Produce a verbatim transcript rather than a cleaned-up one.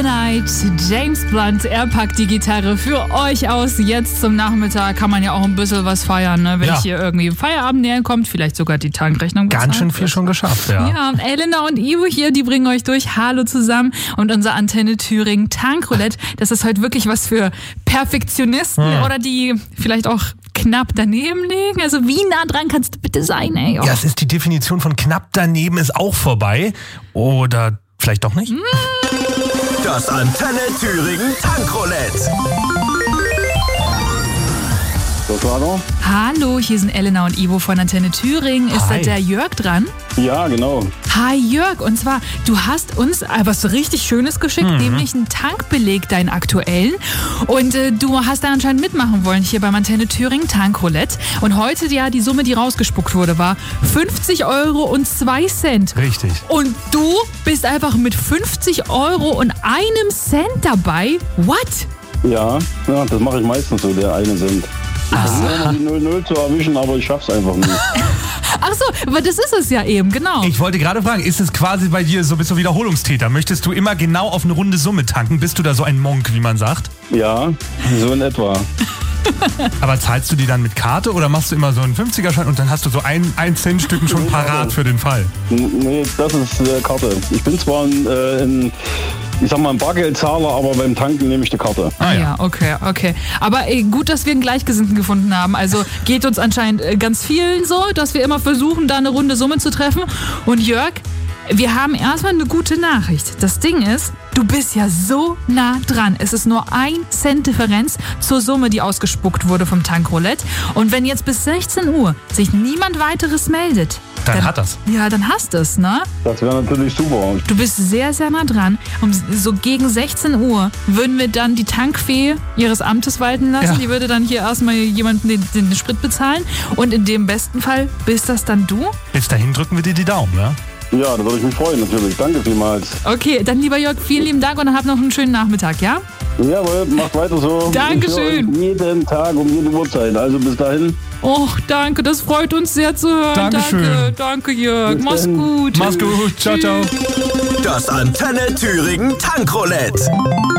Night, James Blunt, er packt die Gitarre für euch aus. Jetzt zum Nachmittag kann man ja auch ein bisschen was feiern, ne? Wenn Ja. hier irgendwie Feierabend näher kommt, vielleicht sogar die Tankrechnung bezahlt Ganz schön viel wird. schon geschafft, ja. Ja, Elena und Ivo hier, die bringen euch durch. Hallo zusammen. Und unser Antenne Thüringen Tankroulette, das ist heute wirklich was für Perfektionisten Hm. oder die vielleicht auch knapp daneben liegen. Also wie nah dran kannst du bitte sein, ey? Oh. Ja, es ist die Definition von knapp daneben ist auch vorbei. Oder vielleicht doch nicht? Das Antenne Thüringen Tankroulette. Das war noch? Hallo, hier sind Elena und Ivo von Antenne Thüringen. Ist Hi. da der Jörg dran? Ja, genau. Hi Jörg, und zwar, du hast uns was richtig Schönes geschickt, Mhm. nämlich einen Tankbeleg, deinen aktuellen. Und äh, du hast da anscheinend mitmachen wollen hier beim Antenne Thüringen Tankroulette. Und heute, ja, die Summe, die rausgespuckt wurde, war fünfzig Euro und zwei Cent. Richtig. Und du bist einfach mit fünfzig Euro und einem Cent dabei? What? Ja, ja das mache ich meistens so, der eine Cent. Ich versuche immer die null null zu erwischen, aber ich schaff's einfach nicht. Ach so, aber das ist es ja eben, genau. Ich wollte gerade fragen, ist es quasi bei dir so, bist du Wiederholungstäter? Möchtest du immer genau auf eine runde Summe tanken? Bist du da so ein Monk, wie man sagt? Ja, so in etwa. Aber zahlst du die dann mit Karte oder machst du immer so einen fünfziger-Schein und dann hast du so ein, ein Centstücken schon parat für den Fall? N- Nee, das ist äh, Karte. Ich bin zwar ein, äh, ein, ich sag mal, ein Bargeldzahler, aber beim Tanken nehme ich die Karte. Ah ja. Ja, okay, okay. Aber ey, gut, dass wir einen Gleichgesinnten gefunden haben. Also geht uns anscheinend äh, ganz vielen so, dass wir immer versuchen, da eine runde Summe zu treffen. Und Jörg, wir haben erstmal eine gute Nachricht. Das Ding ist, du bist ja so nah dran. Es ist nur ein Cent Differenz zur Summe, die ausgespuckt wurde vom Tankroulette. Und wenn jetzt bis sechzehn Uhr sich niemand weiteres meldet, Dann hat das. Ja, dann hast du es, ne? Das wäre natürlich super. Du bist sehr, sehr nah dran. Um so gegen sechzehn Uhr würden wir dann die Tankfee ihres Amtes walten lassen. Ja. Die würde dann hier erstmal jemanden den, den Sprit bezahlen. Und in dem besten Fall bist das dann du? Bis dahin drücken wir dir die Daumen, ja? Ja, da würde ich mich freuen natürlich. Danke vielmals. Okay, dann lieber Jörg, vielen lieben Dank und dann habt noch einen schönen Nachmittag, ja? Jawohl, macht weiter so. Dankeschön. Ich höre euch jeden Tag um jede Uhrzeit. Also bis dahin. Oh, danke, das freut uns sehr zu hören. Dankeschön. Danke, danke Jörg. Bis Mach's dann. gut. Mach's gut. Ciao, ciao. Das Antenne Thüringen Tankroulette.